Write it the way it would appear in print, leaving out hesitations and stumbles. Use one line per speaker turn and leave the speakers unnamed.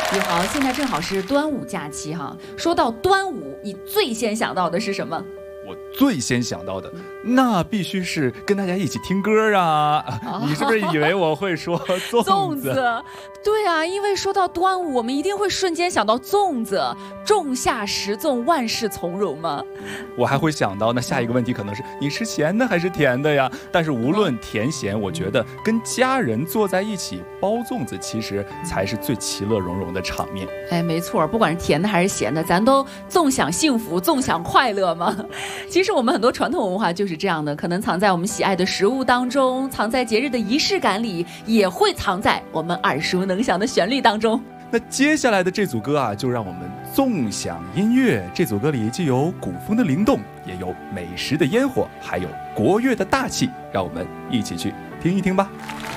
宇豪，现在正好是端午假期哈。说到端午，你最先想到的是什么？
我最先想到的，那必须是跟大家一起听歌啊！你是不是以为我会说粽子？
对啊，因为说到端午，我们一定会瞬间想到粽子，仲夏食粽，万事从容嘛。
我还会想到，那下一个问题可能是你吃咸的还是甜的呀？但是无论甜咸，我觉得跟家人坐在一起包粽子，其实才是最其乐融融的场面。
哎，没错，不管是甜的还是咸的，咱都纵享幸福，纵享快乐嘛。其实我们很多传统文化就是这样的，可能藏在我们喜爱的食物当中，藏在节日的仪式感里，也会藏在我们耳熟能详的旋律当中。
那接下来的这组歌啊，就让我们纵享音乐。这组歌里既有古风的灵动，也有美食的烟火，还有国乐的大气，让我们一起去听一听吧。